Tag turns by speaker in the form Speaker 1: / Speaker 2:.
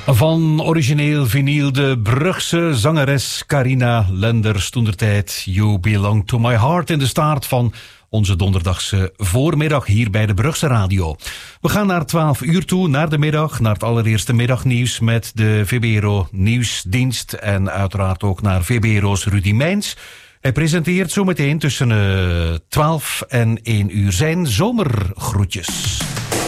Speaker 1: Van origineel vinyl de Brugse zangeres Carina Lenders, toentertijd You Belong to My Heart, in de staart van onze donderdagse voormiddag hier bij de Brugse Radio. We gaan naar 12 uur toe, naar de middag, naar het allereerste middagnieuws met de VBRO Nieuwsdienst en uiteraard ook naar VBRO's Rudy Mijns. Hij presenteert zometeen tussen 12 en 1 uur zijn zomergroetjes.